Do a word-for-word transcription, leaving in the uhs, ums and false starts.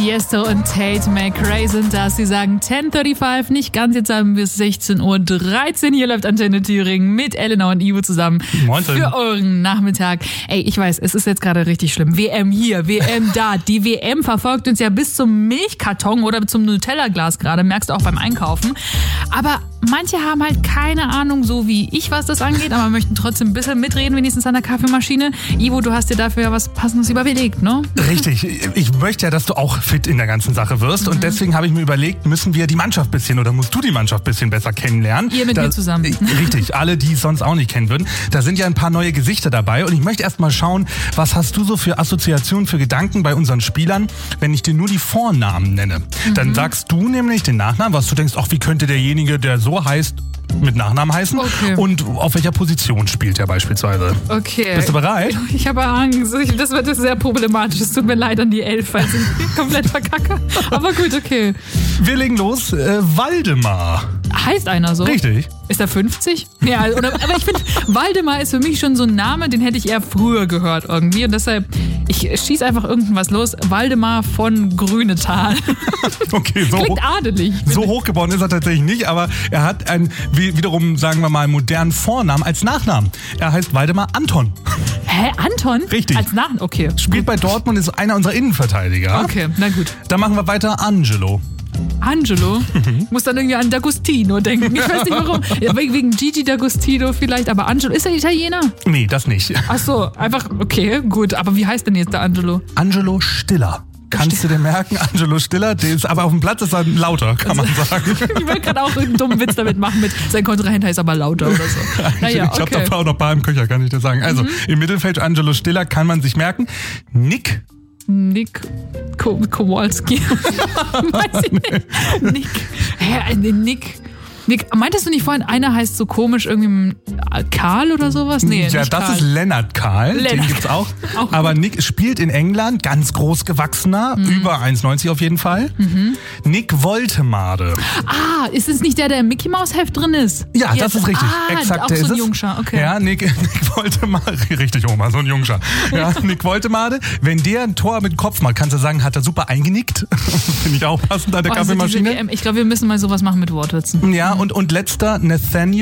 Tiesto und Tate McRae sind das. Sie sagen zehn Uhr fünfunddreißig, nicht ganz, jetzt haben wir sechzehn Uhr dreizehn. Hier läuft Antenne Thüringen mit Elena und Ivo zusammen. Moin. Für euren Nachmittag. Ey, ich weiß, es ist jetzt gerade richtig schlimm. W M hier, W M da. Die W M verfolgt uns ja bis zum Milchkarton oder zum Nutella-Glas gerade. Merkst du auch beim Einkaufen. Aber manche haben halt keine Ahnung, so wie ich, was das angeht, aber möchten trotzdem ein bisschen mitreden, wenigstens an der Kaffeemaschine. Ivo, du hast dir dafür ja was Passendes überlegt, ne? Richtig. Ich möchte ja, dass du auch fit in der ganzen Sache wirst. Mhm. Und deswegen habe ich mir überlegt, müssen wir die Mannschaft ein bisschen oder musst du die Mannschaft ein bisschen besser kennenlernen. Ihr mit da, mir zusammen. Richtig. Alle, die es sonst auch nicht kennen würden. Da sind ja ein paar neue Gesichter dabei. Und ich möchte erst mal schauen, was hast du so für Assoziationen, für Gedanken bei unseren Spielern, wenn ich dir nur die Vornamen nenne. Mhm. Dann sagst du nämlich den Nachnamen, was du denkst, ach, wie könnte derjenige, der so heißt, mit Nachnamen heißen, okay. Und auf welcher Position spielt er beispielsweise. Okay. Bist du bereit? Ich habe Angst. Das wird sehr problematisch. Es tut mir leid an die Elf, falls ich komplett verkacke. Aber gut, okay. Wir legen los. Äh, Waldemar. Heißt einer so? Richtig. Ist er fünfzig? Ja, oder, aber ich finde, Waldemar ist für mich schon so ein Name, den hätte ich eher früher gehört irgendwie. Und deshalb, ich schieße einfach irgendwas los. Waldemar von Grünetal. Okay, so klingt adelig. So hochgeboren ist er tatsächlich nicht, aber er hat einen, wie, wiederum, sagen wir mal, modernen Vornamen als Nachnamen. Er heißt Waldemar Anton. Hä, Anton? Richtig. Als Nachnamen, okay. Spielt bei Dortmund, ist einer unserer Innenverteidiger. Okay, na gut. Dann machen wir weiter Angelo. Angelo? Muss dann irgendwie an D'Agostino denken. Ich weiß nicht warum. Ja, wegen Gigi D'Agostino vielleicht, aber Angelo, ist er Italiener? Nee, das nicht. Ach so, einfach, okay, gut. Aber wie heißt denn jetzt der Angelo? Angelo Stiller. Kannst Stiller. Du dir merken, Angelo Stiller, der ist aber auf dem Platz ist er lauter, kann also, man sagen. Ich wollte gerade auch einen dummen Witz damit machen mit, sein Kontrahent heißt aber lauter oder so. Naja, ich okay. habe da auch noch ein paar im Köcher, kann ich dir sagen. Also, mhm. Im Mittelfeld Angelo Stiller kann man sich merken. Nick Nick Ko- Kowalski. Weiß ich nicht. Nick. Hä, Nick. Nick. Meintest du nicht vorhin, einer heißt so komisch irgendwie Karl oder sowas? Nee, ja, nicht das Karl. ist Lennart Karl, Lennart. Den gibt's auch. auch Aber Nick spielt in England, ganz groß gewachsener, mhm. über eins Komma neunzig auf jeden Fall. Mhm. Nick Woltemade. Ah, ist es nicht der, der im Mickey Mouse Heft drin ist? Ja, Jetzt, das ist richtig. Ah, exakt, auch der so ist ein es. Jungscher, okay. Ja, Nick, Nick Woltemade, richtig Oma, so ein Jungscher. Ja, Nick Woltemade, wenn der ein Tor mit dem Kopf macht, kannst du sagen, hat er super eingenickt. Finde ich auch passend an der oh, also Kaffeemaschine. Ich glaube, wir müssen mal sowas machen mit Wortwitzen. Ja, und, und letzter, Nathaniel